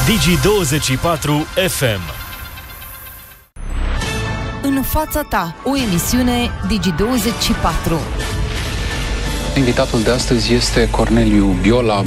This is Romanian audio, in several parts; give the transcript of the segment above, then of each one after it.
Digi24 FM. În fața ta, o emisiune Digi24. Invitatul de astăzi este Corneliu Biola.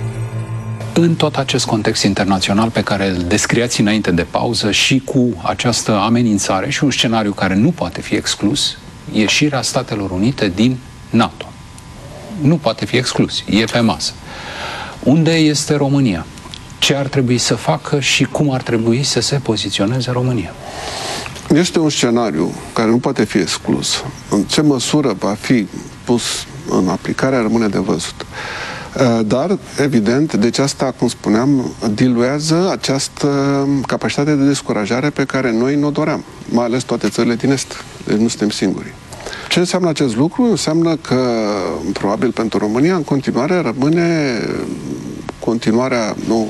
În tot acest context internațional pe care îl descriați înainte de pauză și cu această amenințare și un scenariu care nu poate fi exclus, ieșirea Statelor Unite din NATO. Nu poate fi exclus, e pe masă. Unde este România? Ce ar trebui să facă și cum ar trebui să se poziționeze România? Este un scenariu care nu poate fi exclus. În ce măsură va fi pus în aplicare rămâne de văzut. Dar, evident, deci asta, cum spuneam, diluează această capacitate de descurajare pe care noi ne-o doream, mai ales toate țările din Est. Deci nu suntem singuri. Ce înseamnă acest lucru? Înseamnă că, probabil pentru România, în continuare rămâne continuarea, nu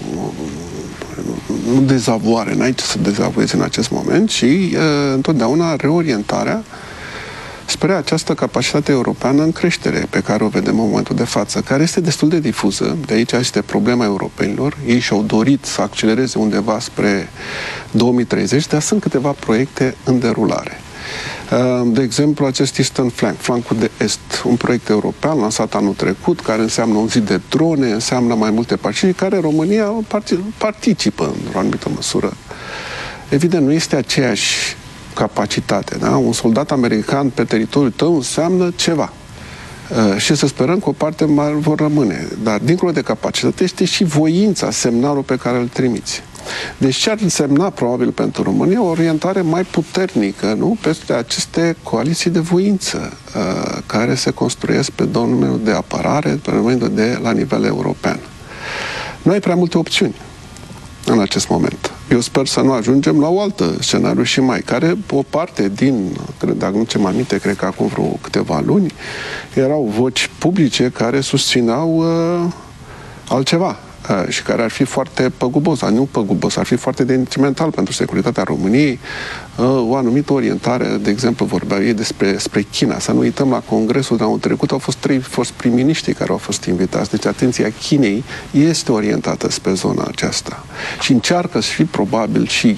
dezavoare, n-ai ce să dezavoiezi în acest moment, ci întotdeauna reorientarea spre această capacitate europeană în creștere pe care o vedem în momentul de față, care este destul de difuză. De aici este problema europenilor. Ei și-au dorit să accelereze undeva spre 2030, dar sunt câteva proiecte în derulare. De exemplu, acest Eastern Flank, flancul de est, un proiect european lansat anul trecut, care înseamnă un zid de drone, înseamnă mai multe partide, care România participă într-o anumită măsură. Evident, nu este aceeași capacitate, da? Un soldat american pe teritoriul tău înseamnă ceva. Și să sperăm că o parte mai vor rămâne. Dar, dincolo de capacitate, este și voința, semnalul pe care îl trimiți. Deci ce ar însemna, probabil, pentru România, o orientare mai puternică, nu? Peste aceste coaliții de voință care se construiesc pe domeniul de apărare, pe domeniul de la nivel european. Nu ai prea multe opțiuni în acest moment. Eu sper să nu ajungem la o altă scenariu și mai, care o parte din, dacă nu ce-mi aminte, cred că acum vreo câteva luni, erau voci publice care susțineau altceva și care ar fi foarte păgubos, nu păgubos, ar fi foarte detrimental pentru securitatea României, o anumită orientare, de exemplu, vorbeau ei despre China. Să nu uităm, la congresul de anul trecut au fost 3 foști prim-miniștri care au fost invitați. Deci atenția Chinei este orientată spre zona aceasta și încearcă și probabil și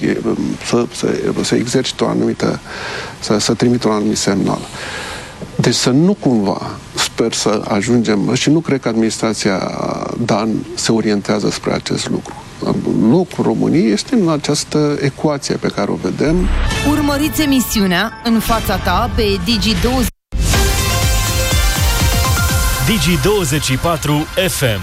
să exercite o anumită, să trimită un anumit semnal. Deci să nu cumva, sper să ajungem, și nu cred că administrația Dan se orientează spre acest lucru. Locul României este în această ecuație pe care o vedem. Urmăriți emisiunea În fața ta pe Digi24 FM.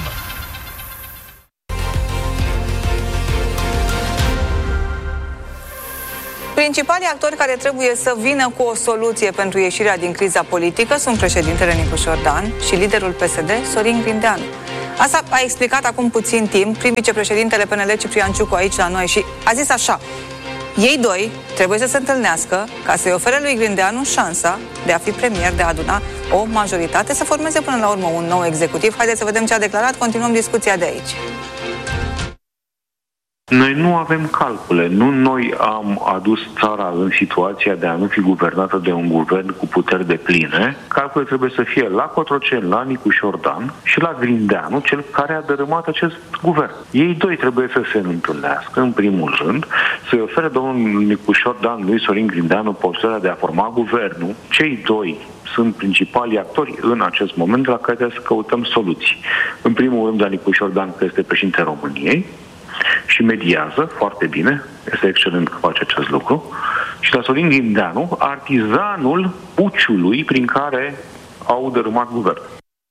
Principalii actori care trebuie să vină cu o soluție pentru ieșirea din criza politică sunt președintele Nicu Șordan și liderul PSD, Sorin Grindeanu. Asta a explicat acum puțin timp prim vicepreședintele PNL, Ciprian Ciucu, aici la noi și a zis așa: ei doi trebuie să se întâlnească ca să-i ofere lui Grindeanu șansa de a fi premier, de a aduna o majoritate, să formeze până la urmă un nou executiv. Haideți să vedem ce a declarat, continuăm discuția de aici. Noi nu avem calcule. Nu noi am adus țara în situația de a nu fi guvernată de un guvern cu puteri depline. Calculele trebuie să fie la Cotroceni, la Nicu Șordan și la Grindeanu, cel care a dărâmat acest guvern. Ei doi trebuie să se întâlnească, în primul rând, să-i ofere domnul Nicu Șordan, lui Sorin Grindeanu, posibilitatea de a forma guvernul. Cei doi sunt principalii actori în acest moment la care trebuie să căutăm soluții. În primul rând, la Nicu Șordan, că este președintele României, și mediază foarte bine, este excelent că face acest lucru, și la Sorin Grindeanu, artizanul puciului prin care au dărâmat guvernul.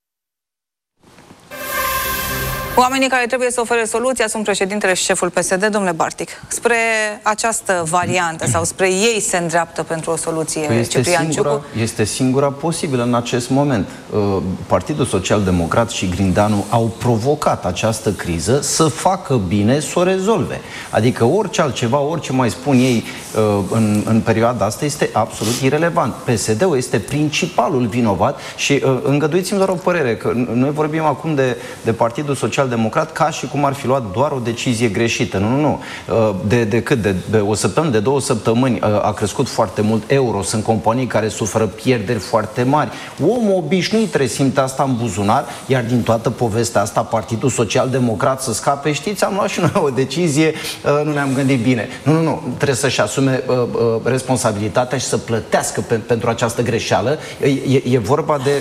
Oamenii care trebuie să ofere soluția sunt președintele și șeful PSD, domnule Bartic. Spre această variantă sau spre ei se îndreaptă pentru o soluție, Ciprian Ciucu? Este singura posibilă în acest moment. Partidul Social-Democrat și Grindeanu au provocat această criză să facă bine, să o rezolve. Adică orice altceva, orice mai spun ei în perioada asta este absolut irelevant. PSD-ul este principalul vinovat și îngăduiți-mi doar o părere, că noi vorbim acum de Partidul Social Social-Democrat ca și cum ar fi luat doar o decizie greșită. Nu. De o săptămână, de 2 săptămâni a crescut foarte mult euro. Sunt companii care suferă pierderi foarte mari. Omul obișnuit resimte asta în buzunar, iar din toată povestea asta Partidul Social-Democrat să scape, știți, am luat și noi o decizie, nu ne-am gândit bine. Nu, trebuie să-și asume responsabilitatea și să plătească pentru această greșeală. E vorba de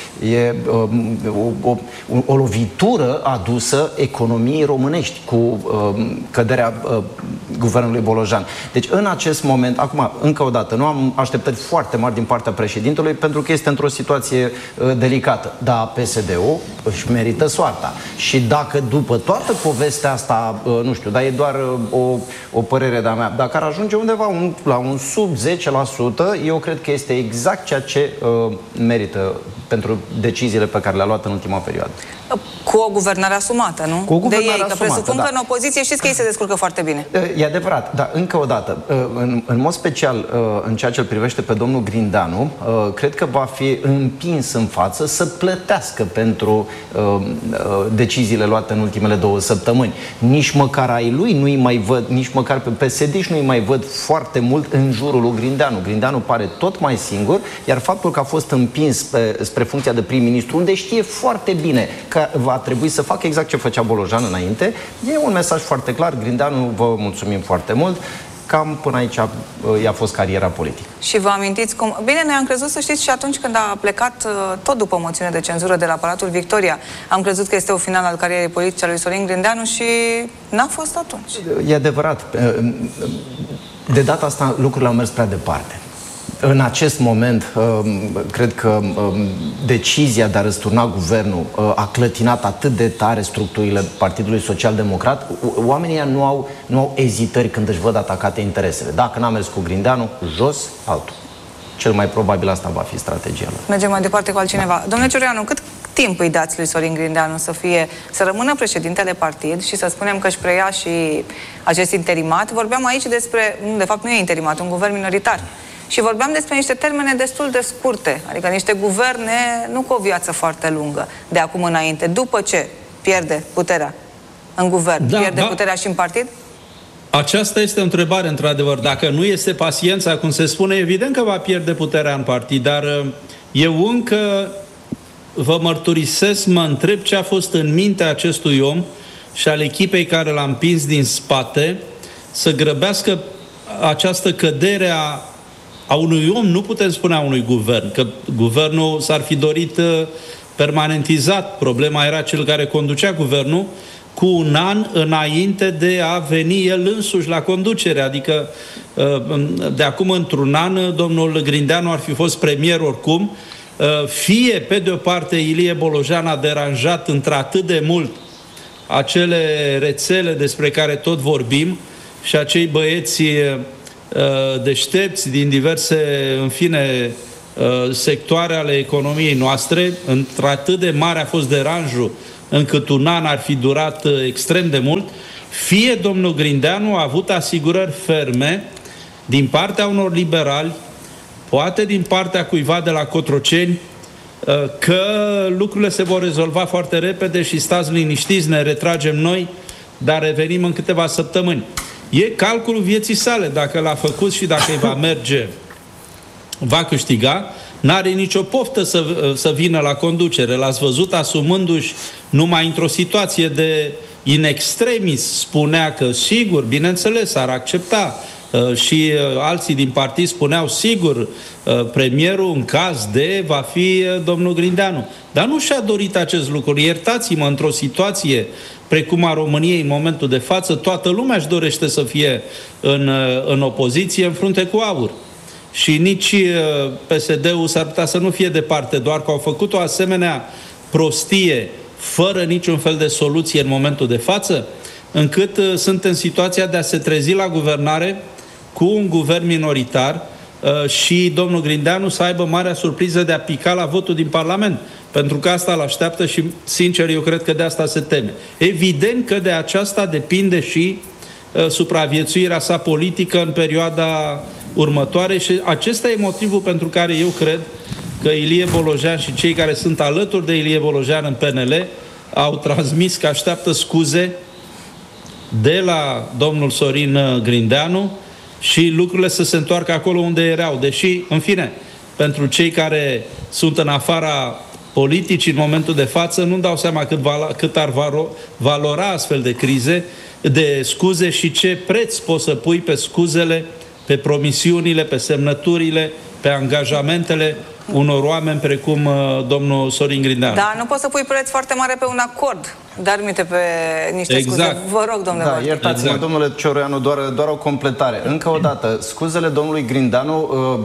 o lovitură adusă economiei românești cu căderea guvernului Bolojan. Deci în acest moment, acum, încă o dată, nu am așteptări foarte mari din partea președintelui pentru că este într-o situație delicată. Dar PSD-ul își merită soarta. Și dacă după toată povestea asta, nu știu, dar e doar o părere de-a mea, dacă ar ajunge undeva la un sub 10%, eu cred că este exact ceea ce merită pentru deciziile pe care le-a luat în ultima perioadă. Cu o guvernare asumată, nu? Cu o guvernare de ei, că asumată, presupun că în opoziție știți că ei se descurcă foarte bine. E adevărat, dar încă o dată, în mod special în ceea ce îl privește pe domnul Grindeanu, cred că va fi împins în față să plătească pentru deciziile luate în ultimele 2 săptămâni. Nici măcar ai lui nu-i mai văd, nici măcar pe PSD nu-i mai văd foarte mult în jurul lui Grindeanu. Grindeanu pare tot mai singur, iar faptul că a fost împins spre funcția de prim-ministru, unde știe foarte bine că va trebui să facă exact ce făcea Bolojan înainte, e un mesaj foarte clar. Grindeanu, vă mulțumim foarte mult. Cam până aici i-a fost cariera politică. Și vă amintiți cum... Bine, noi am crezut, să știți, și atunci când a plecat tot după moțiune de cenzură de la Palatul Victoria, am crezut că este o final al carierei politice a lui Sorin Grindeanu și n-a fost atunci. E adevărat. De data asta lucrurile au mers prea departe. În acest moment, cred că decizia de a răsturna guvernul a clătinat atât de tare structurile Partidului Social-Democrat, oamenii nu au ezitări când își văd atacate interesele. Dacă n-a mers cu Grindeanu, jos, altul. Cel mai probabil asta va fi strategia lor. Mergem mai departe cu altcineva. Da. Domnule Ciureanu, cât timp îi dați lui Sorin Grindeanu să rămână președintele partid și să spunem că își preia și acest interimat? Vorbeam aici despre, de fapt nu e interimat, un guvern minoritar. Și vorbeam despre niște termene destul de scurte, adică niște guverne nu cu o viață foarte lungă de acum înainte. După ce pierde puterea în guvern, pierde puterea și în partid? Aceasta este o întrebare, într-adevăr. Dacă nu este paciența, cum se spune, evident că va pierde puterea în partid, dar eu încă vă mărturisesc, mă întreb ce a fost în mintea acestui om și al echipei care l-a împins din spate să grăbească această cădere a unui om, nu putem spune a unui guvern, că guvernul s-ar fi dorit permanentizat. Problema era cel care conducea guvernul cu un an înainte de a veni el însuși la conducere. Adică de acum într-un an domnul Grindeanu ar fi fost premier oricum. Fie, pe de o parte, Ilie Bolojan a deranjat într-atât de mult acele rețele despre care tot vorbim și acei băieți deștepți din diverse, în fine, sectoare ale economiei noastre, într-atât de mare a fost deranjul încât un an ar fi durat extrem de mult, fie domnul Grindeanu a avut asigurări ferme din partea unor liberali, poate din partea cuiva de la Cotroceni, că lucrurile se vor rezolva foarte repede și stați liniștiți, ne retragem noi, dar revenim în câteva săptămâni. E calculul vieții sale. Dacă l-a făcut și dacă îi va merge, va câștiga, n-are nicio poftă să vină la conducere. L-ați văzut asumându-și numai într-o situație de in extremis, spunea că sigur, bineînțeles, ar accepta. Și alții din partid spuneau sigur, premierul în caz de va fi domnul Grindeanu. Dar nu și-a dorit acest lucru. Iertați-mă, într-o situație precum a României în momentul de față, toată lumea își dorește să fie în opoziție, în frunte cu aur. Și nici PSD-ul s-ar putea să nu fie departe, doar că au făcut o asemenea prostie fără niciun fel de soluție în momentul de față, încât sunt în situația de a se trezi la guvernare cu un guvern minoritar și domnul Grindeanu să aibă marea surpriză de a pica la votul din Parlament. Pentru că asta îl așteaptă și, sincer, eu cred că de asta se teme. Evident că de aceasta depinde și supraviețuirea sa politică în perioada următoare și acesta e motivul pentru care eu cred că Ilie Bolojan și cei care sunt alături de Ilie Bolojan în PNL au transmis că așteaptă scuze de la domnul Sorin Grindeanu și lucrurile să se întoarcă acolo unde erau. Deși, în fine, pentru cei care sunt în afara politicii în momentul de față, nu-mi dau seama cât ar valora astfel de crize, de scuze și ce preț poți să pui pe scuzele, pe promisiunile, pe semnăturile, pe angajamentele unor oameni precum domnul Sorin Grindeanu. Da, nu poți să pui preț foarte mare pe un acord, dar mite pe niște scuze. Vă rog, domnule Bartol. Iertați-mă, domnule Cioroianu, doar o completare. Încă o dată, scuzele domnului Grindeanu,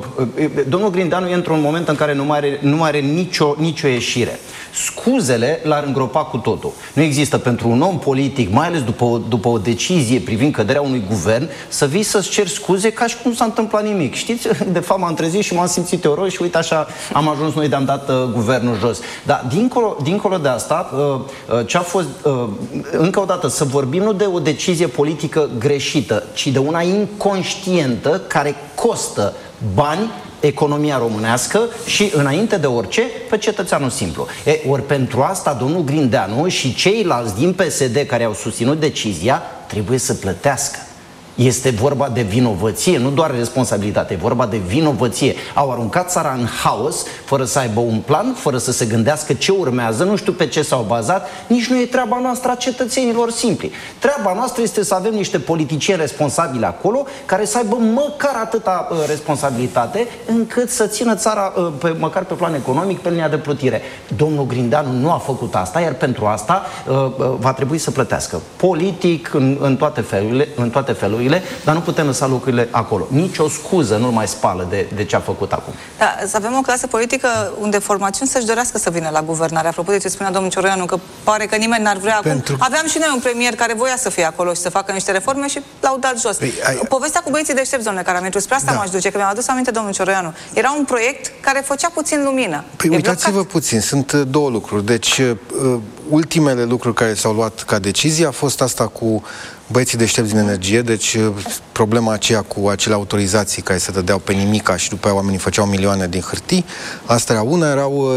domnul Grindeanu e într-un moment în care nu mai are nicio ieșire. Scuzele l-ar îngropa cu totul. Nu există pentru un om politic, mai ales după o decizie privind căderea unui guvern, să vii să-ți ceri scuze ca și cum nu s-a întâmplat nimic. Știți, de fapt m-am trezit și m-am simțit eros și uite așa am ajuns noi de-am dat guvernul jos. Dar dincolo de asta, ce a fost, încă o dată, să vorbim nu de o decizie politică greșită, ci de una inconștientă care costă bani economia românească și, înainte de orice, pe cetățeanul simplu. Ori pentru asta, domnul Grindeanu și ceilalți din PSD care au susținut decizia trebuie să plătească. Este vorba de vinovăție, nu doar responsabilitate, e vorba de vinovăție. Au aruncat țara în haos, fără să aibă un plan, fără să se gândească ce urmează, nu știu pe ce s-au bazat, nici nu e treaba noastră a cetățenilor simpli. Treaba noastră este să avem niște politicieni responsabili acolo, care să aibă măcar atâta responsabilitate, încât să țină țara, măcar pe plan economic, pe linia de plutire. Domnul Grindeanu nu a făcut asta, iar pentru asta va trebui să plătească. Politic, în toate felurile, dar nu putem lăsa lucrurile acolo. Nici o scuză nu mai spală de ce a făcut acum. Da, să avem o clasă politică unde formațiuni să-și dorească să vină la guvernare. Apropo de ce spunea domnul Cioroianu, că pare că nimeni n-ar vrea acum. Aveam și noi un premier care voia să fie acolo și să facă niște reforme și l-au dat jos. Povestea cu băieții deștepți, domnule Karametriu, spre asta m-aș duce, că mi-am adus aminte domnul Cioroianu. Era un proiect care făcea puțin lumină. Păi uitați-vă puțin, sunt două lucruri. Deci, ultimele lucruri care s-au luat ca decizie a fost asta cu băieții deștepți din energie, deci problema aceea cu acele autorizații care se dădeau pe nimica și după aia oamenii făceau milioane din hârtii. Asta era una, erau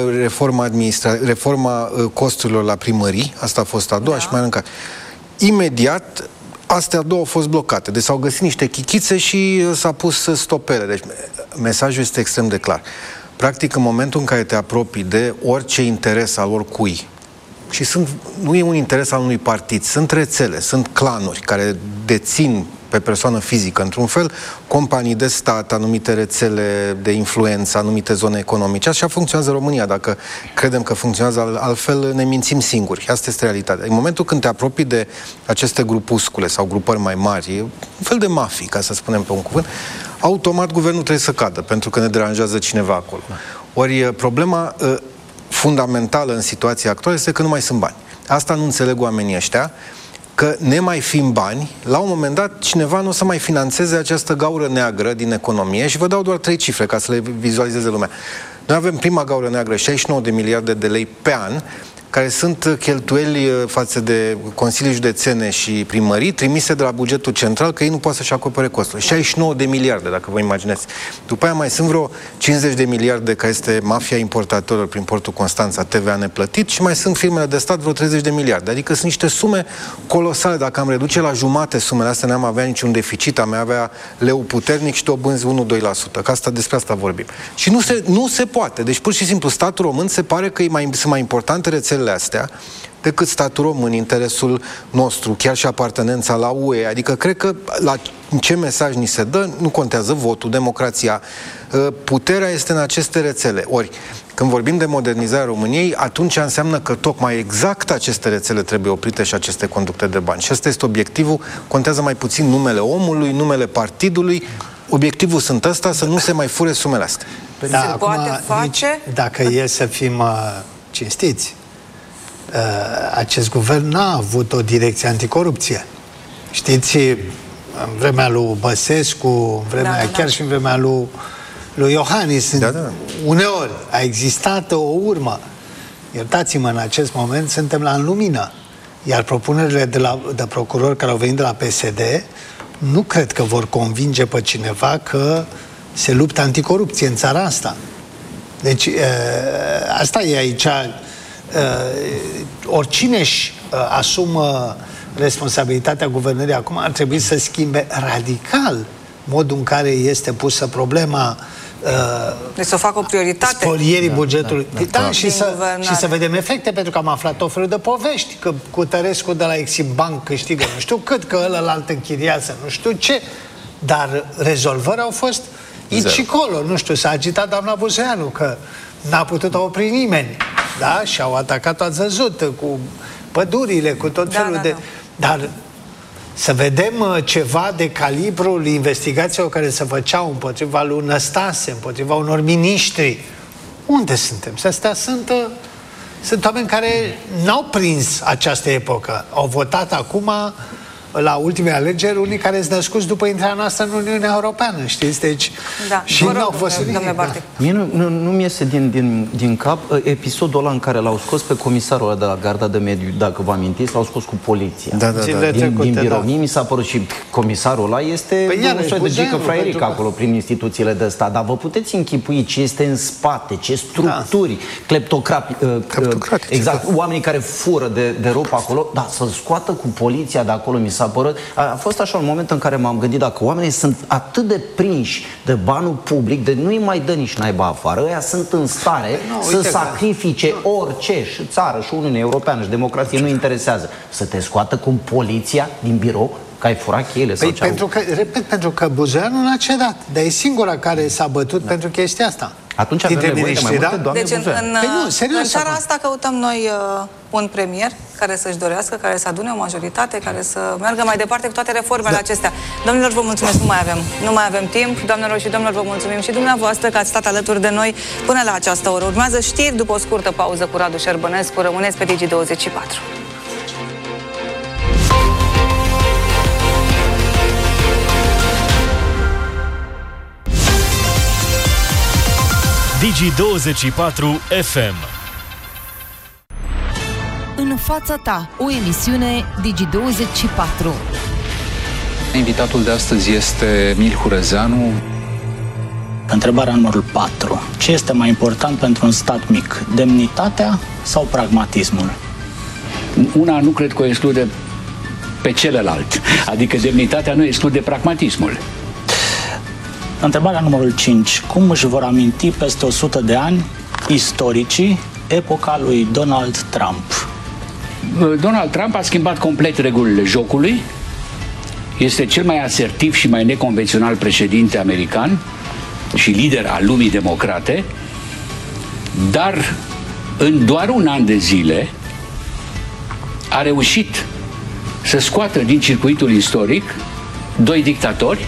reforma costurilor la primării, asta a fost a doua și mai încă. Imediat, astea două au fost blocate, deci s-au găsit niște chichițe și s-a pus stopele. Deci mesajul este extrem de clar. Practic, în momentul în care te apropii de orice interes al oricui, și nu e un interes al unui partid, sunt rețele, sunt clanuri care dețin pe persoană fizică, într-un fel, companii de stat, anumite rețele de influență, anumite zone economice. Așa funcționează România. Dacă credem că funcționează altfel, ne mințim singuri. Asta este realitatea. În momentul când te apropii de aceste grupuscule sau grupări mai mari, un fel de mafii, ca să spunem pe un cuvânt, automat guvernul trebuie să cadă, pentru că ne deranjează cineva acolo. Ori problema fundamentală în situația actuală este că nu mai sunt bani. Asta nu înțeleg oamenii ăștia, că nemai fiind bani, la un moment dat cineva nu o să mai finanțeze această gaură neagră din economie și vă dau doar 3 cifre ca să le vizualizeze lumea. Noi avem prima gaură neagră, 69 de miliarde de lei pe an, care sunt cheltuieli față de consilii județene și primării trimise de la bugetul central, că ei nu pot să-și acopere costul. 69 de miliarde, dacă vă imaginați. După aia mai sunt vreo 50 de miliarde, care este mafia importatorilor prin portul Constanța, TVA neplătit, și mai sunt firmele de stat vreo 30 de miliarde. Adică sunt niște sume colosale. Dacă am reduce la jumate sumele astea, n-am avea niciun deficit, am avea leu puternic și dobânzi 1-2%. Că despre asta vorbim. Și nu se poate. Deci, pur și simplu, statul român se pare că sunt mai importante rețelele astea decât statul român, interesul nostru, chiar și apartenența la UE. Adică cred că la ce mesaj ni se dă, nu contează votul, democrația. Puterea este în aceste rețele. Ori, când vorbim de modernizarea României, atunci înseamnă că tocmai exact aceste rețele trebuie oprite și aceste conducte de bani. Și ăsta este obiectivul. Contează mai puțin numele omului, numele partidului. Obiectivul sunt ăsta, să nu se mai fure sumele astea. Da, se poate face? Dacă e să fim cinstiți, acest guvern n-a avut o direcție anticorupție. Știți, în vremea lui Băsescu, în vremea, chiar și în vremea lui Iohannis, uneori a existat o urmă. Iertați-mă, în acest moment suntem în lumină. Iar propunerile de procurori care au venit de la PSD nu cred că vor convinge pe cineva că se luptă anticorupție în țara asta. Deci, asta e aici oricine își asumă responsabilitatea guvernării acum ar trebui să schimbe radical modul în care este pusă problema deci să facă o prioritate spolierii bugetului. Și să vedem efecte, pentru că am aflat tot felul de povești, că Cutărescu de la Exim Bank câștigă nu știu cât, că ălălalt închiriază nu știu ce, dar rezolvări au fost aici și colo. Nu știu, s-a agitat doamna Buzeanu că n-a putut opri nimeni, da? Și au atacat, ați văzut, cu pădurile, cu tot felul de... Dar să vedem ceva de calibrul investigațiilor care se făceau împotriva lui Năstase, împotriva unor miniștri. Unde suntem? Astea sunt oameni care n-au prins această epocă. Au votat acum, la ultimele alegeri, unii care sunt născuți după intrarea noastră în Uniunea Europeană, știți? Deci, și n-au fost Mie nu-mi iese din cap episodul ăla în care l-au scos pe comisarul ăla de la Garda de Mediu, dacă vă amintiți, l-au scos cu poliția. Din birou. Mie mi s-a părut și comisarul ăla este un soi de gică fraierică acolo, prin instituțiile de stat. Dar vă puteți închipui ce este în spate, ce structuri cleptocratice, exact, oamenii care fură de rup acolo, dar să-l scoată cu poliția de acolo, mi s-a părut. A fost așa un moment în care m-am gândit, dacă oamenii sunt atât de prinși de banul public, de nu-i mai dă nici naiba afară, ăia sunt în stare să sacrifice orice, și țară, și Uniunea Europeană, și democrație, nu interesează. Să te scoată cu poliția din birou că ai furat cheile sau ce. Pentru că Buzeanu n-a cedat, dar e singura care s-a bătut pentru chestia asta. Atunci avem nevoie de mai multe doamne Deci în seara asta căutăm noi un premier care să-și dorească, care să adune o majoritate, care să meargă mai departe cu toate reformele acestea. Domnilor, vă mulțumesc, nu mai avem timp. Doamnelor și domnilor, vă mulțumim și dumneavoastră că ați stat alături de noi până la această oră. Urmează știri după o scurtă pauză cu Radu Șerbănescu. Rămâneți pe Digi24. Digi24 FM. În fața ta, o emisiune Digi24. Invitatul de astăzi este Emil Hurezeanu. Întrebarea numărul 4. Ce este mai important pentru un stat mic? Demnitatea sau pragmatismul? Una nu cred că o exclude pe celălalt. Adică demnitatea nu exclude pragmatismul. Întrebarea numărul 5. Cum își vor aminti peste 100 de ani istoricii epoca lui Donald Trump? Donald Trump a schimbat complet regulile jocului. Este cel mai asertiv și mai neconvențional președinte american și lider al lumii democrate, dar în doar un an de zile a reușit să scoată din circuitul istoric 2 dictatori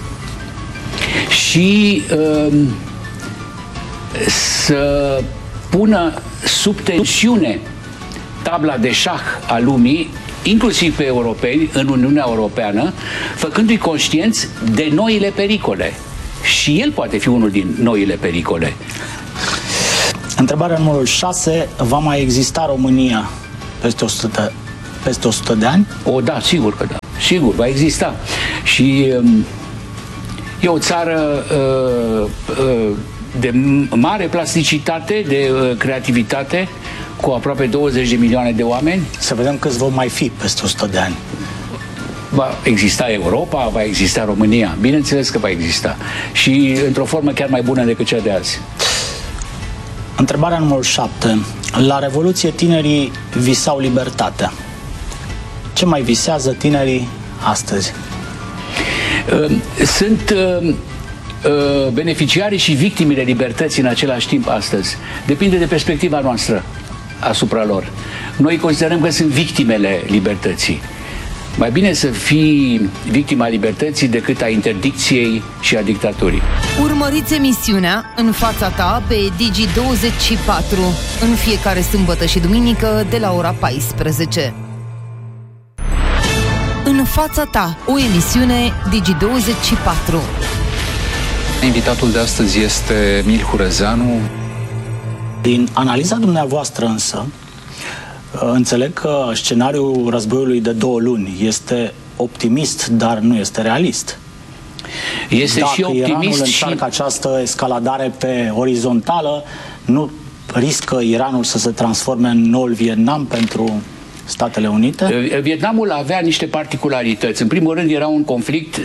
și să pună sub tensiune tabla de șah a lumii, inclusiv pe europeni, în Uniunea Europeană, făcându-i conștienți de noile pericole. Și el poate fi unul din noile pericole. Întrebarea numărul 6. Va mai exista România peste 100 de ani? O, da, sigur că da. Sigur, va exista. Și e o țară de mare plasticitate, de creativitate, cu aproape 20 de milioane de oameni. Să vedem câți vor mai fi peste 100 de ani. Va exista Europa, va exista România. Bineînțeles că va exista. Și într-o formă chiar mai bună decât cea de azi. Întrebarea numărul 7. La Revoluție tinerii visau libertatea. Ce mai visează tinerii astăzi? Sunt beneficiarii și victimele libertății în același timp astăzi. Depinde de perspectiva noastră asupra lor. Noi considerăm că sunt victimele libertății. Mai bine să fii victima libertății decât a interdicției și a dictaturii. Urmăriți emisiunea În fața ta pe Digi24 în fiecare sâmbătă și duminică de la ora 14. În fața ta, o emisiune Digi24. Invitatul de astăzi este Emil Hurezeanu. Din analiza dumneavoastră însă, înțeleg că scenariul războiului de 2 luni este optimist, dar nu este realist. Este Dacă și optimist Iranul încearcă această escaladare pe orizontală, nu Riscă Iranul să se transforme în noul Vietnam pentru Statele Unite? Vietnamul avea niște particularități. În primul rând era un conflict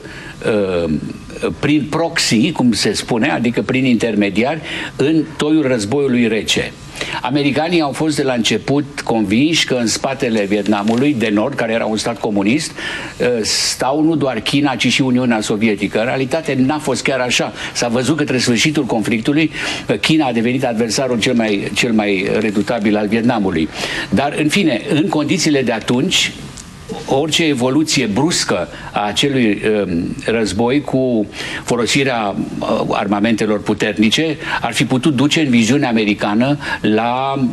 prin proxy, cum se spune, adică prin intermediari, în toiul războiului rece. Americanii au fost de la început convinși că în spatele Vietnamului de Nord, care era un stat comunist, stau nu doar China, ci și Uniunea Sovietică. În realitate n-a fost chiar așa. S-a văzut că între sfârșitul conflictului China a devenit adversarul cel mai redutabil al Vietnamului. Dar, în fine, în condițiile de atunci, orice evoluție bruscă a acelui război cu folosirea armamentelor puternice ar fi putut duce în viziunea americană la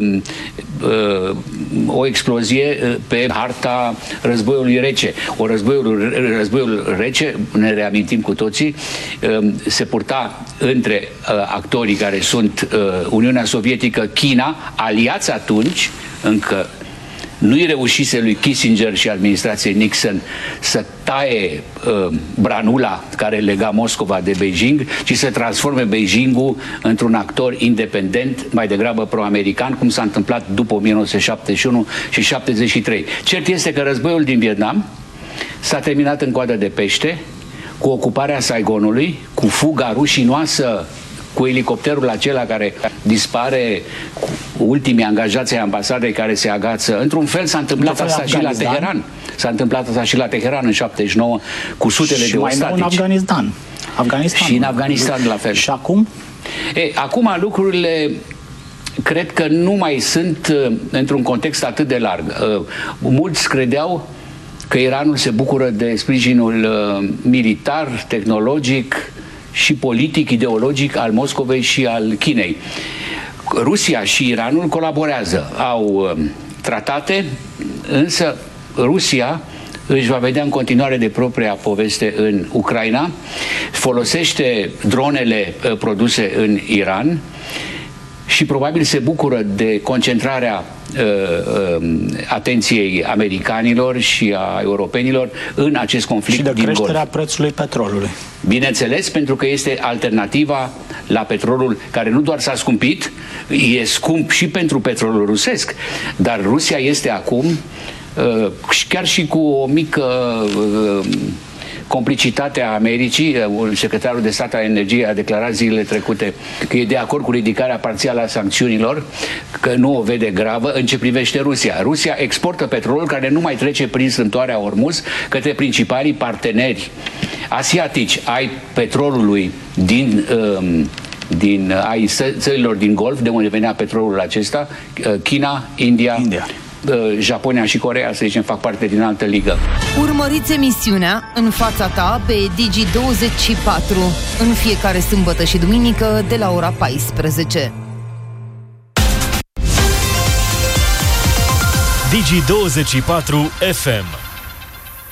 o explozie pe harta războiului rece. Războiul rece, ne reamintim cu toții, se purta între actorii care sunt Uniunea Sovietică, China, aliați atunci, încă nu-i reușise lui Kissinger și administrației Nixon să taie branula care lega Moscova de Beijing, ci să transforme Beijingul într-un actor independent, mai degrabă pro-american, cum s-a întâmplat după 1971 și 73. Cert este că războiul din Vietnam s-a terminat în coadă de pește, cu ocuparea Saigonului, cu fuga rușinoasă, cu elicopterul acela care dispare, cu ultimii angajați ai ambasadei care se agață. Într-un fel s-a întâmplat asta și la Teheran. S-a întâmplat asta și la Teheran în 79 cu sutele de ostatici. Și mai nou în Afganistan. Și în Afganistan la fel. Și acum? Acum lucrurile cred că nu mai sunt într-un context atât de larg. Mulți credeau că Iranul se bucură de sprijinul militar, tehnologic și politic, ideologic al Moscovei și al Chinei. Rusia și Iranul colaborează, au tratate, însă Rusia își va vedea în continuare de propria poveste în Ucraina, folosește dronele produse în Iran și probabil se bucură de concentrarea atenției americanilor și a europenilor în acest conflict din Golf. Și de creșterea Golf. Prețului petrolului. Bineînțeles, pentru că este alternativa la petrolul care nu doar s-a scumpit, e scump și pentru petrolul rusesc, dar Rusia este acum, chiar și cu o mică complicitatea Americii, secretarul de stat al energiei a declarat zilele trecute că e de acord cu ridicarea parțială a sancțiunilor, că nu o vede gravă în ce privește Rusia. Rusia exportă petrolul care nu mai trece prin strâmtoarea Ormuz către principalii parteneri asiatici ai petrolului ai țărilor din Golf, de unde venea petrolul acesta, China, India. Japonia și Coreea, să zicem, fac parte din altă ligă. Urmăriți emisiunea În fața ta pe Digi24 în fiecare sâmbătă și duminică de la ora 14. Digi24 FM.